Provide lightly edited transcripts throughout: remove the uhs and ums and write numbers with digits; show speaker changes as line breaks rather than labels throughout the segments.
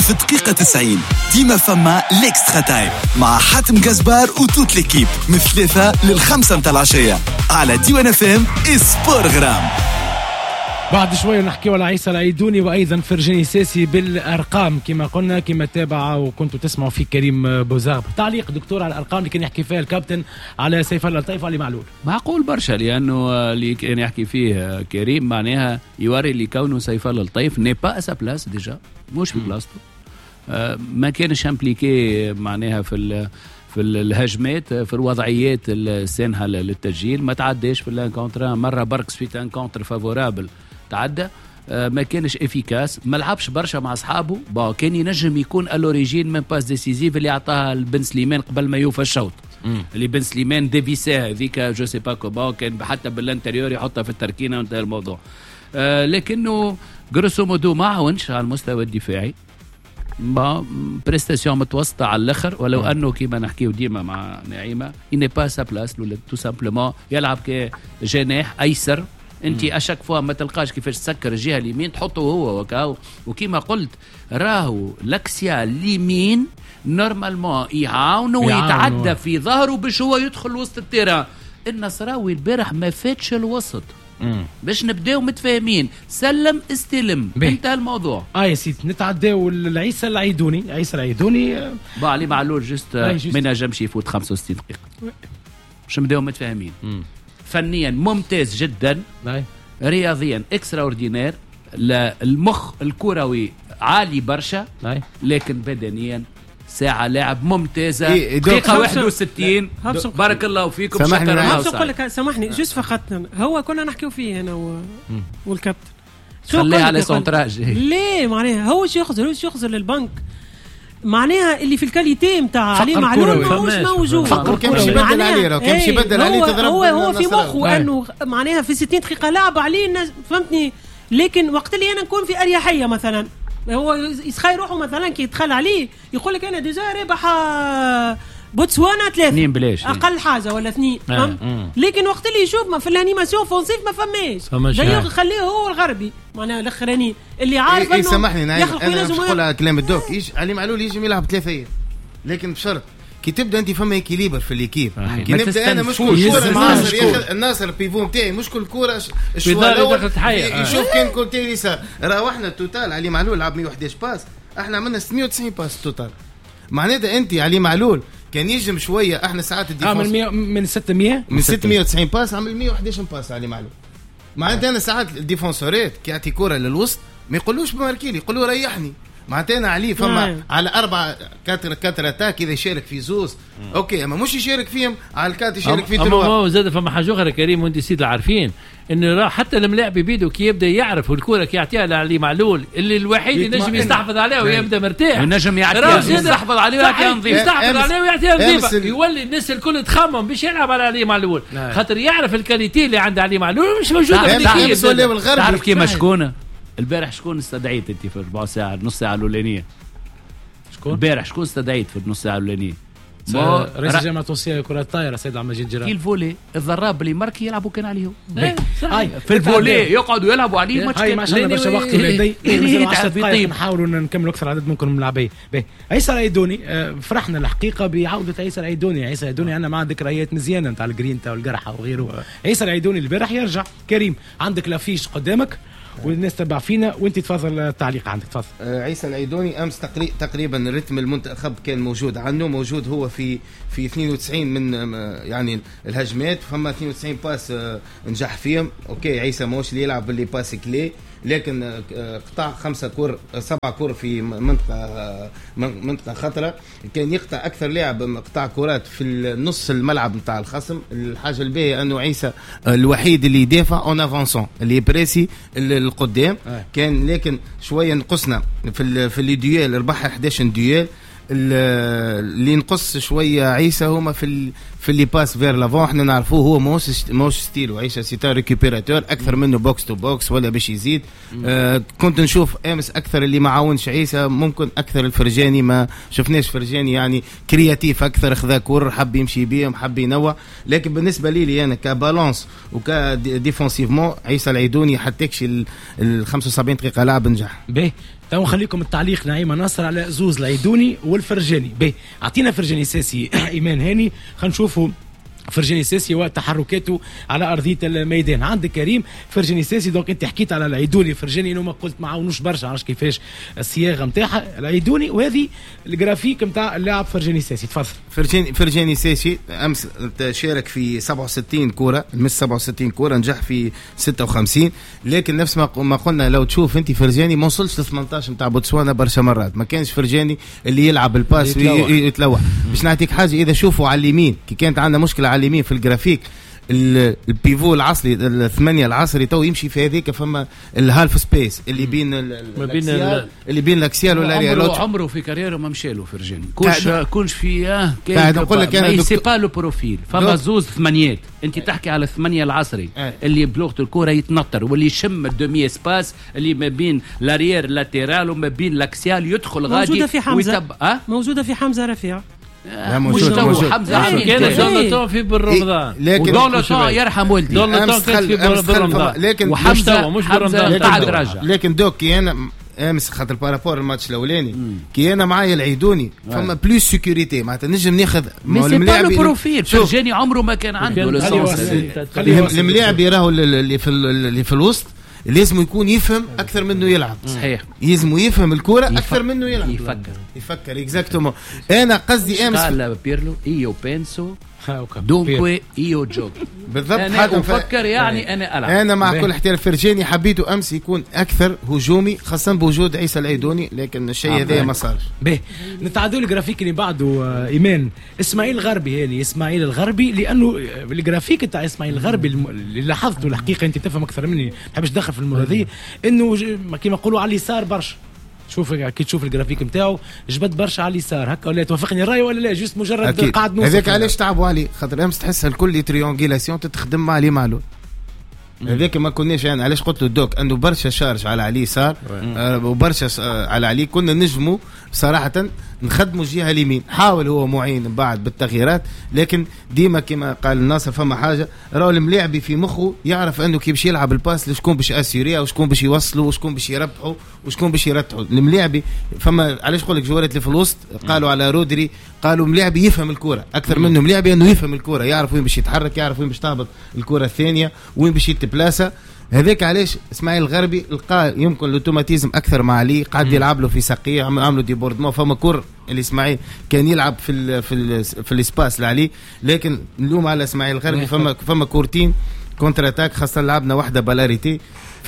وفي الدقيقة 90 ديما فما ليكسترا تايم مع حاتم جزبار وتوت ليكيب من 3 ل5 متاع العشية على ديوان FM إسبورغرام.
بعد شوية نحكي على عيسى العيدوني وأيضا فرجاني ساسي بالأرقام كما قلنا كما تابع وكنتوا تسمعوا في كريم بوزاب. تعليق دكتور على الأرقام اللي كان يحكي فيها الكابتن على سيف الله الطيف علي معلول؟
معقول برشا، لأنه اللي كان يحكي فيه كريم معناها يوري اللي كونه سيف الله الطيف ني با أسا بلاس ديجا، مش في بلاصته، ما كانش امبليكي معناها في الهجمات في الوضعيات السانحة للتسجيل، ما تعداش في الانكونتر مرة برك سويت انكونتر فافورابل تعدى، ما كانش افيكاس، ما لعبش برشا مع اصحابه، كان ينجم يكون الوريجين من باس ديسيزيف اللي اعطاها لبن سليمان قبل ما يوفى الشوط، اللي بن سليمان ديفيساه هذيك جو سي با كوبا، كان حتى بالانتريور يحطها في التركينه وانتهى الموضوع. لكنه جروسو مودو ما عاونش على المستوى الدفاعي، بريستاسيون متوسطة على الآخر، ولو أنه كما نحكيه ديما مع نعيمة إني با سا بلاس تو سامبلومون يلعب كجناح أيسر. أنت أشك فوا ما تلقاش كيفاش تسكر الجهة اليمين تحطه هو وكاو، وكما قلت راهو لكسيا اليمين نورمالمون يعاونه ويتعدى في ظهره باش هو يدخل وسط التيران. النصراوي البارح ما فاتش الوسط باش نبداو متفاهمين، سلم استلم انتهى الموضوع.
يا سيدي نتعداو لعيسى العيدوني. عيسى العيدوني
علي معلول جست ما نجمش يفوت 65 دقيقة باش نبداو متفاهمين. فنيا ممتاز جدا، رياضيا اكسترا اوردينير، المخ الكروي عالي برشا، لكن بدنيا ساعة لاعب ممتازة. دقيقة 61 بارك الله فيكم.
سامحني جوست فقط هو كنا نحكيو فيه أنا والكابتن
خليه على سونتراج
ليه معناها هو شو يخزر للبنك معناها اللي في الكاليتي متاع علي معلول ماهوش موجود.
كمشي بدل عليه كمشي بدل عليه تضرب
هو في مخه أنه معناها في 60 دقيقة لعب عليه الناس فهمتني. لكن وقت اللي أنا نكون في أريحية مثلا هو يسخي روحه مثلا كي يدخل عليه يقول لك انا ديجا ربح بوتسوانا 3 اقل حاجه ولا 2 لكن وقت اللي يشوف ما في الانيماسيون فونسيف ما فماش زي خليه هو الغربي معناها الاخرانيين اللي عارف انه
سامحني انا نقول كلام الدوك علي معلول يجي يلعب 3 لكن بشرط كي تبدا انت فما اكيليبر في الاكيب، كي نبدا انا مش كل كوره الناصر بيفو نتاعي مش كل كوره يشوف كان كوتي يسار. راوحنا التوتال علي معلول لعب 111 باس، احنا عملنا 690 باس توتال. معناتها انت علي معلول كان يجم شويه، احنا ساعات
الديفونس من
690 باس عمل 111 باس علي معلول. معناتها انا ساعات الديفونسورات كي يعطي كوره للوسط ما يقولوش بماركيلي، يقولوا ريحني. معناتنا عليه فما على 4 كاتر اتاك اذا يشارك في زوز اوكي، اما مش يشارك فيهم على الكات يشارك في
تلوه. زاد فما حاجه اخرى كريم وانت سيد عارفين انه حتى الملاعب بيدو كي يبدا يعرف الكره كي يعطيها لعلي معلول اللي الوحيد ينجم يستحفظ عليها ويبدا مرتاح،
ينجم يعطيها يستحفظ عليه ويعطيها نظيف،
يستحفظ عليه ويعطيها نظيف، يولي الناس الكل تخمم باش يلعب على علي معلول خاطر يعرف الكاليتي اللي عند علي معلول مش موجوده في
الكيس. تعرف كيما شكون البارح شكون استدعيت انت في 4 ساعة نص ساعة الأولانية؟
شكون
البارح شكون استدعيت في النص ساعة الأولانية؟
رئيس جامعة توصية كرة الطائرة سيد عبد المجيد جرار.
كي الفولي الضراب اللي ماركي يلعبوا كان عليه في الفولي يقعدوا يلعبوا عليه ماتش كان.
ما شاء الله برشا وقت لدي 10 دقائق نحاولوا نكمل أكثر عدد ممكن من الملاعبين. عيسى العيدوني فرحنا الحقيقة بعودة عيسى العيدوني. عيسى العيدوني أنا مع ذكريات مزيانة نتاع الجرينتا والجرحة وغيره. عيسى العيدوني البارح يرجع. كريم عندك لافيش قدامك والناس تبع فينا وانت تفضل التعليق عندك تفضل.
عيسى العيدوني امس تقريبا الرتم المنتخب كان موجود هو في 92 من يعني الهجمات، فما 92 باس نجح فيهم. اوكي عيسى ماهوش اللي يلعب باللي باس كلي، لكن قطع 7 كور في منطقة خطرة. كان يقطع أكثر لاعب قطع كرات في النص الملعب نتاع الخصم. الحاجة الباهية أنه عيسى الوحيد اللي يدافع اون افونسون اللي بريسي القدام كان، لكن شوية نقصنا في الديوال، ربح 11 ديوال. اللي نقص شويه عيسى هما في اللي باس فير لافون. احنا نعرفوه هو موش ستيلو عيسى سيتا ريكوبيراتور اكثر منه بوكس تو بوكس ولا باش يزيد. كنت نشوف امس اكثر اللي ما عاونش عيسى، ممكن اكثر الفرجاني ما شفناش فرجاني يعني كرياتيف اكثر، خذا كور حب يمشي بيهم حب ينوع. لكن بالنسبه لي انا كبالانس وكديفونسيفمون عيسى العيدوني حتىكش ال 75 دقيقه لعب نجح.
باهي تو نخليكم التعليق نعيمة نصر على زوز العيدوني والفرجاني. باهي اعطينا فرجاني ساسي ايمان هاني، خلينا نشوفوا فرجاني ساسي وتحركاته على ارضيه الميدان. عندك كريم فرجاني ساسي، دونك انت حكيت على العيدوني فرجاني انه ما قلت معاونوش برشا، عرفش كيفاش الصياغه نتاعها العيدوني، وهذه الجرافيك نتاع اللاعب فرجاني ساسي. تفضل.
فرجاني ساسي امس شارك في 67 كوره، مش 67 كوره، نجح في 56، لكن نفس ما قلنا لو تشوف انت فرجاني ما وصلش ل 18 نتاع بوتسوانا برشا مرات، ما كانش فرجاني اللي يلعب الباس ويتلوح. باش نعطيك حاجه، اذا شوفوا على اليمين كي كانت عندنا مشكله على اليمين في الجرافيك، البيفو العصري الثمانية العصري تو يمشي في هذيك، فما الهالف سبيس اللي بين اللي بين الاكسيال والاريال.
عمره في كاريره ما مشى له فرجاني، كونش فيه
قاعد نقول لك انا
سي با لو بروفيل. فما زوز ثمانيات، انت تحكي على الثمانية العصري اللي بلغه الكره يتنطر واللي يشم الدومي اسباس اللي ما بين لاريير لاتيرال وما بين الاكسيال، يدخل غادي
موجوده في حمزه موجوده في حمزه رفيع.
موجود
حمزه
كان دون في بالرمضان،
لكن
دون يرحم والدي
دون كان في بالرمضان،
لكن
وحمزه
مش بالرمضان
قاعد رجع.
لكن دوك كي انا امس خاطر بارابور الماتش الاولاني كي انا معايا العيدوني فما بلوس سيكوريتي، معناتها نجم ناخذ
الملاعب بروفيل. فرجاني عمره ما كان عنده
الملاعب يراهو اللي في الوسط لازم يكون يفهم اكثر منه يلعب.
صحيح،
لازم يفهم الكرة اكثر منه يلعب،
يفكر
اكزاكتومون. انا قصدي امس
قال بيرلو ايو بينسو دونكو ايو جوك
بالضبط،
انا افكر يعني انا العب.
انا مع كل احترام فرجاني حبيته امس يكون اكثر هجومي خاصه بوجود عيسى العيدوني، لكن الشيء هذا ما صارش.
باهي نتعدوا الجرافيك اللي بعده ايمان. اسماعيل الغربي، هاني اسماعيل الغربي، لانه الجرافيك تاع اسماعيل الغربي اللي لاحظته الحقيقه انت تفهم اكثر مني، ما بحبش ندخل في المرضيه، انه كما نقولوا على اليسار برشا. شوف كي تشوف الجرافيك نتاعو جبد برشا على اليسار هكا، ولا توافقني الراي ولا لا؟ جوست مجرد قاعد نوصل.
هذاك علاش تعبوا عليه، خاطر امس تحس الكل تريونغيلاسيون تتخدم مع علي معلول. هذاك ما كناش يعني علاش قلت له دوك انه برشا شارج على علي يسار وبرشا على علي، كنا نجموا صراحه نخدموا الجهه اليمين. حاول هو معين بعد بالتغييرات، لكن ديما كما قال الناصر فما حاجه راهو الملاعبي في مخه يعرف انه كي باش يلعب الباس لشكون باش اسيريا وشكون باش يوصلوا وشكون باش يربحوا وشكون باش يرتحوا. الملاعبي فما علاش نقول لك جوارات اللي في الوسط قالوا على رودري، قالوا ملاعبي يفهم الكره اكثر منه ملاعبي انه يفهم الكره، يعرف وين باش يتحرك، يعرف وين باش تهبط الكره الثانيه وين باش يتبلاسا. هذاك علاش اسماعيل الغربي لقى يمكن الاوتوماتيزم اكثر مع علي، قاعد يلعب له في ساقيه، عملوا ديبوردمون. فما كور اللي اسماعيل كان يلعب في الاسباس لعلي، لكن نلوم على اسماعيل الغربي. فما كورتين كونتر اتاك، خاصه لعبنا واحده بالاريتي،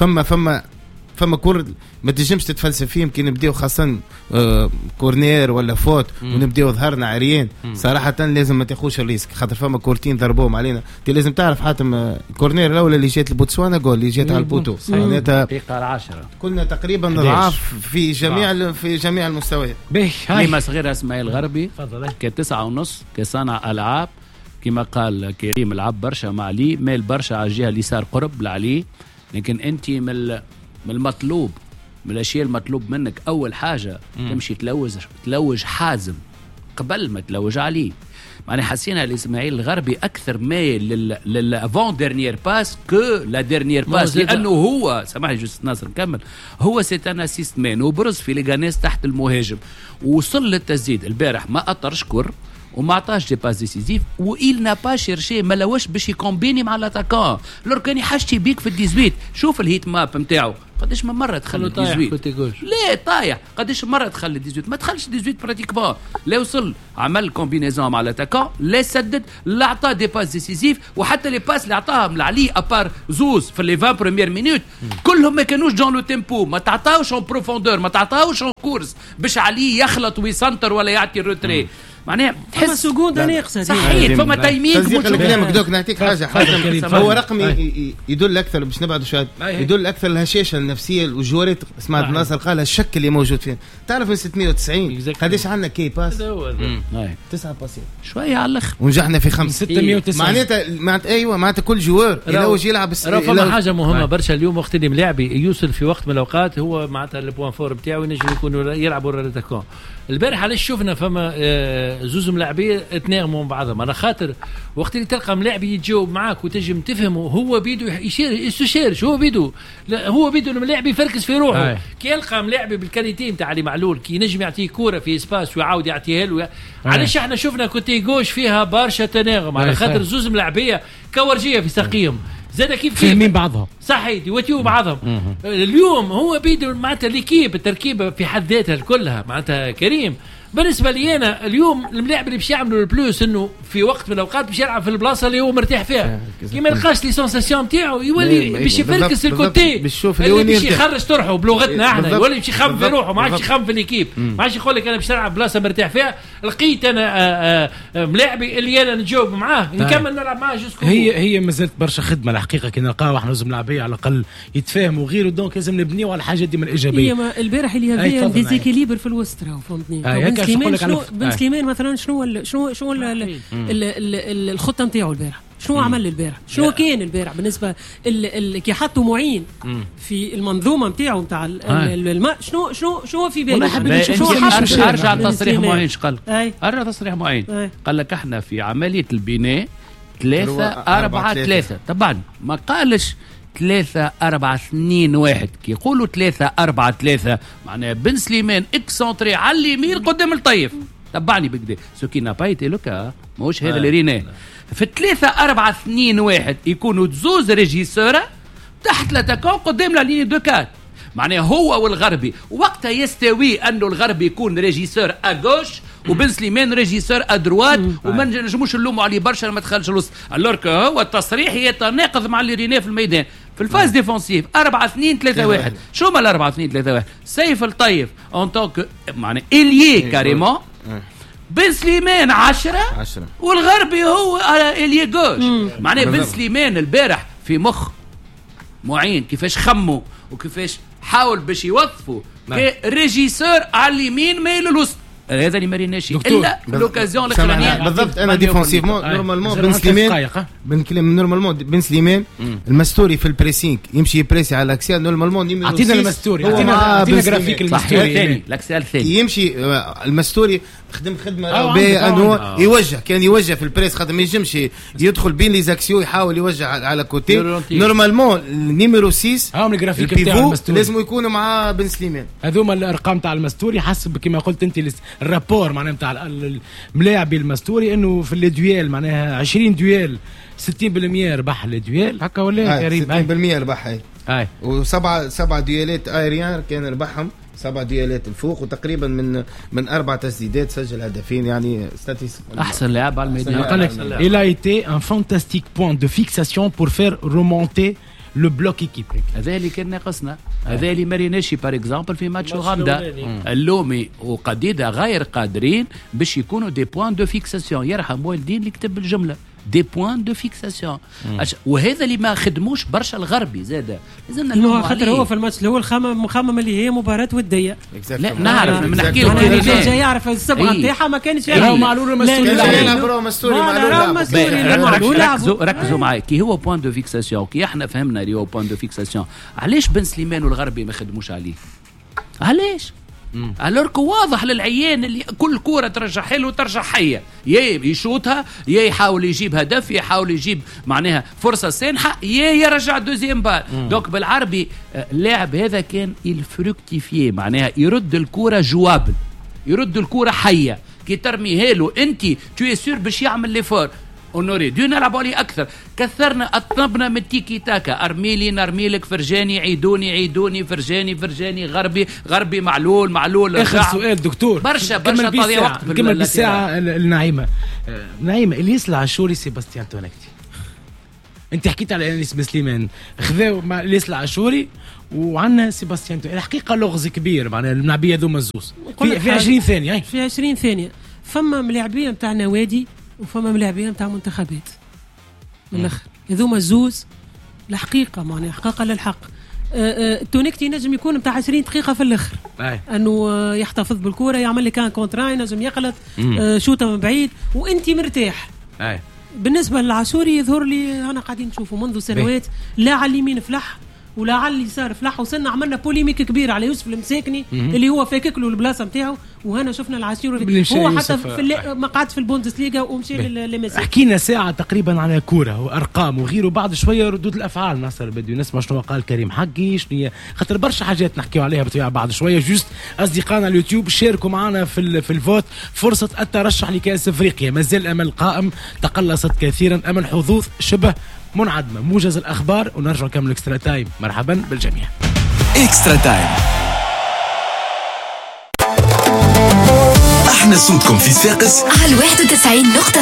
فما كور ما تنجمش تتفلسف فيه. يمكن نبداو خاصه كورنير ولا فوت ونبداو ظهرنا عريان، صراحه لازم ما تاخوش الريسك، خاطر فما كورتين ضربوهم علينا. انت لازم تعرف حاتم الكورنير الاولى اللي جات لبوتسوانا جول اللي جات على البوتو،
معناتها دقيقه 10
كنا تقريبا ضعاف في جميع المستويات.
كلمه صغيره اسماعيل الغربي كان 9.5 كصانع العاب، كما قال كريم لعب برشا مع علي، مال برشا على الجهه اليسار قرب لعلي، لكن انت من المطلوب من الاشياء المطلوب منك اول حاجه تمشي تلوج حازم قبل ما تلوج عليه. معناها حسينا الاسماعيل الغربي اكثر ميل للافون ديرنيير باس كو لا ديرنيير باس، لانه هو سامحني جوست ناصر نكمل، هو سيت ان اسيست مان وبرز في ليغانيس تحت المهاجم وصل للتسديد. البارح ما اطرش كر وما عطاش دي باس ديسيزيف، وإل نا با شيرشي ما لواش باش يكومبيني مع لاتاكان. لور كان يحشي بيك في الديزويت، شوف الهيت ماب نتاعو قداش من مره دخل الديزويت، لا طايح قداش مرة دخل الديزويت، ما دخلش الديزويت براتيكمون، لا وصل عمل كومبينيزون مع لاتاكان، لا سدد، لا عطاه دي باس ديسيزيف، وحتى لي باس اللي عطاهم لعلي ابار زوز في لي 20 بريمير مينوت كلهم ما كانوش دون لو تيمبو، ما تعطاوش اون بروفوندور، ما تعطاوش اون كورس باش علي يخلط ويسنتر ولا يعطي الروتري. معناها تحس
سكوند ناقصه
صحيح، فما تايمينغ.
تصديق كلامك دوك نعطيك حاجه هو رقمي يدل اكثر باش نبعدوا شويه، يدل اكثر الهشاشه النفسيه والجوارات. سمعت ناصر قال الشك اللي موجود فين. تعرف من 690 قداش عندنا كي باس 9 باسين
شويه على الاخر،
ونجحنا في 5
690.
معناتها ايوه معناتها كل جوار يلوج يلعب.
فما حاجه مهمه برشا اليوم، وقت اللي ملاعبي يوصل في وقت من الاوقات هو معناتها البوان فور بتاعه ينجم يكون يلعب ورا الاتاكون. البارح علاش شفنا فما زوز ملاعبيه تناغموا مع بعضهم، على خاطر وقت اللي تلقى ملاعب يتجاوب معاك وتجم تفهمه هو بيدو يستشيرش، هو بيدو الملاعب يفركس في روحه. كي يلقى ملاعب بالكاليتي نتاع علي معلول كي نجم يعطيه كوره في اسباس ويعاود يعطيها له، علاش احنا شفنا كنت جوش فيها برشا تناغم على خاطر زوز ملاعبيه كورجيه في ساقيهم زاد كيف
فاهمين بعضهم
صحيح يوتيو بعضهم. اليوم هو بيدو معناتها ليكيب التركيبه في حد ذاتها كلها معناتها كريم. بالنسبه لي انا اليوم الملاعب اللي باش يعملوا البلوس انه في وقت من الاوقات باش يلعب في البلاصه اللي هو مرتاح فيها، كي ما يلقاش لي سونساسيون نتاعو يولي باش يفركس الكوتي اللي باش يخرج طرحه بلغتنا احنا، يولي باش يخم في روحه ما عادش يخم في ليكيب، ما عادش يقول لك انا باش نلعب بلاصه مرتاح فيها. لقيت انا ملاعبي اللي انا نجاوب معاه نكمل نلعب معاه جوسكو.
هي مازالت برشا خدمه الحقيقه كي نلقاو احنا زوز ملاعبيه على الاقل يتفاهموا وغيره، دونك لازم نبنيو على الحاجات دي من الايجابيه.
هي البارح اللي هذا ديزيكيليبر في الوسط راهو فهمتني. بن سليمان مثلا شنو الخطه نتاعو البارح، شنو عمل البارح، شنو كان البارح بالنسبه كي حطوا معين في المنظومه نتاعو نتاع الماء، شنو في بالي
ارجع تصريح معين قال ارجع تصريح معين قال لك احنا في عمليه البناء 3-4-3 طبعا ما قالش 3-4-2-1 كي يقولوا 3-4-3 معناها بن سليمان اكسونتري على اليمين قدام الطيف تبعني بكده سوكي نابايتي لوكا موش هذا اللي ريناه في 3-4-2-1 يكونوا زوز ريجيسورة تحت لاتاكون قدام لا ليني دو كات معناها هو والغربي وقتها يستوي انه الغربي يكون ريجيسور اغوش وبن سليمان ريجيسور ادروات وما نجموش نلوموا عليه برشا ما دخلش الوسط. الورك هو التصريح يتناقض مع اللي ريناه في الميدان في الفاز ديفونسيف 4-2-3-1. شو ما 4-2-3-1 سيف الطيف اون طونك معناها اليي كاريمون بن سليمان 10 والغربي هو اليي غوش معناها بن سليمان البارح في مخ معين كيفاش خموا وكيفاش حاول باش يوظفوا كريجيسور على اليمين ميل الوسط. هذا اللي ما ريناش الا لوكازيون الاخرانيه
بالضبط. انا ديفونسيفمون نورمالمون بن سليمان المستوري في البريسينغ يمشي يبريسي على الاكسيال نورمالمون
اعطينا المستوري اعطينا جرافيك المستوري
الثاني الاكسيال الثاني
يمشي المستوري خدمه انه يوجه كان يوجه في البريس خاطر ما ينجمش يدخل بين لي زاكسيو يحاول يوجه على كوتي نورمالمون النيميرو 6
هم الجرافيك نتاع المستوري
لازم يكونوا مع بن سليمان.
هذوما الارقام تاع المستوري حسب كما قلت انت الرابور معناها نتاع الملاعبي المستوري انه في الدويل معناها 20 دويل 60% ربح الدويل هكا ولا
كريم 60% ربح هاي وسبعة ديالات ايريان كان ربحهم 7 ديالات الفوق وتقريبا من 4 تسديدات سجل هدفين يعني
احسن لاعب على الميدان.
قال لك il a été un fantastique point de fixation pour faire remonter لو بلوك ايكيب.
هذا اللي كان ناقصنا هذا اللي مريناشي بار اكزامبل في ماتش اوغندا اللومي وقديده غير قادرين باش يكونوا دي بوين دو فيكساسيون. يرحم والدين اللي كتب الجمله دي بوين دو فيكساسيون وهذا اللي ما خدموش برشا الغربي زاده لازمنا
نلوموا خاطر هو في الماتش الاول مخمم اللي هي مباراه وديه.
لا نعرف نحكي لك
جاي يعرف السبعه نتاعها ما كانش
يلعب معلول
المسؤول
ركزوا معي كي هو بوين دو فيكساسيون كي احنا فهمنا اللي هو بوين دو فيكساسيون علاش بن سليمان والغربي ما خدموش عليه علاش الورك واضح للعيان اللي كل كورة ترجع له ترجع حية يا يشوتها يا يحاول يجيب هدف يحاول يجيب معناها فرصة سانحة يا يرجع دوزيام بال. دوك بالعربي اللاعب هذا كان الفروكتيفيه معناها يرد الكورة جوابل يرد الكورة حية كي ترميها له انت تو سور باش يعمل ليفور اونوري دو نلعبوا عليه اكثر كثرنا اطنبنا من تيكي تاكا ارميلي نرميلك فرجاني عيدوني فرجاني غربي معلول
اخر سؤال دكتور
برشا تضيع وقت
كمل بالساعه النعيمه اللي يسلع عاشوري سيباستيان تونكتي انت حكيت على انيس بن سليمان خذاو مع اللي يسلع عاشوري وعندنا سيباستيان تونكتي الحقيقه لغز كبير معناها الملاعبيه ذو مزوز في 20 ثانيه
في 20 ثانيه فما ملاعبيه نتاع نوادي وفما ملاعبين نتاع منتخبات من الاخر هذوما الزوز الحقيقه معناها حقيقه للحق. تونكتي نجم يكون نتاع 20 دقيقه في الاخر انه يحتفظ بالكره يعمل لك كان كونتراي نجم يقلط شوطه من بعيد وانت مرتاح. بالنسبه للعاشوري يظهر لي انا قاعدين نشوفه منذ سنوات لا على اليمين فلح ولا على اليسار فلح وصلنا عملنا بوليميك كبير على يوسف المساكني اللي هو فاكك له البلاصه نتاعو وهنا شفنا العاشور
هو
حتى في ما قعد في البوندسليغا ومشي لميسي.
حكينا ساعه تقريبا على كوره وارقام وغيره، بعد شويه ردود الافعال. ناصر بدي نسمع شنو قال كريم حقي، شنو خاطر برشا حاجات نحكيو عليها بطبيعه بعد شويه. جوست اصدقائنا اليوتيوب شاركوا معنا في الفوت، فرصه الترشح لكاس افريقيا مازال امل قائم، تقلصت كثيرا، امل حظوظ شبه منعدمه. موجز الاخبار ونرجع نكمل اكسترا تايم. مرحبا بالجميع.
اكسترا تايم، احنا صوتكم في صفاقس
على 91.9.